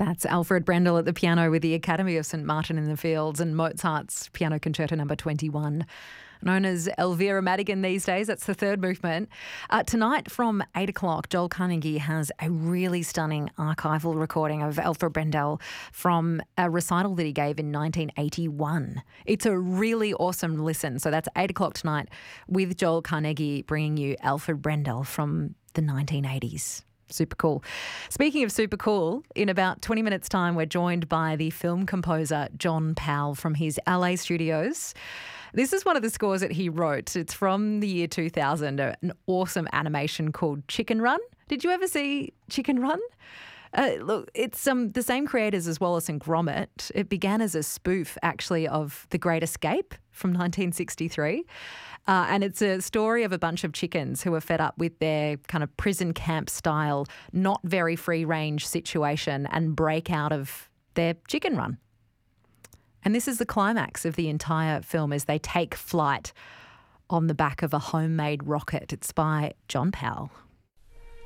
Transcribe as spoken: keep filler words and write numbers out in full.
That's Alfred Brendel at the piano with the Academy of Saint Martin in the Fields and Mozart's Piano Concerto number twenty-one. Known as Elvira Madigan these days. That's the third movement. Uh, tonight from eight o'clock, Joel Carnegie has a really stunning archival recording of Alfred Brendel from a recital that he gave in nineteen eighty-one. It's a really awesome listen. So that's eight o'clock tonight with Joel Carnegie bringing you Alfred Brendel from the nineteen eighties. Super cool. Speaking of super cool, in about twenty minutes' time, we're joined by the film composer John Powell from his L A studios. This is one of the scores that he wrote. It's from the year two thousand, an awesome animation called Chicken Run. Did you ever see Chicken Run? Uh, look, it's um, the same creators as Wallace and Gromit. It began as a spoof, actually, of The Great Escape from nineteen sixty-three. Uh, and it's a story of a bunch of chickens who are fed up with their kind of prison camp style, not very free range situation and break out of their chicken run. And this is the climax of the entire film as they take flight on the back of a homemade rocket. It's by John Powell.